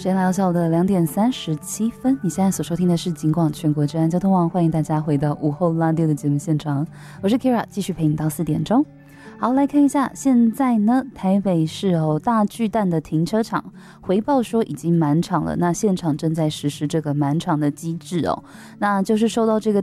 时间来到下午的2点37分，你现在所收听的是警广全国治安交通网，欢迎大家回到午后拉丢的节目现场，我是 Kira， 继续陪你到4点钟。好，来看一下，现在呢，台北市大巨蛋的停车场回报说已经满场了，那现场正在实施这个满场的机制那就是受到这个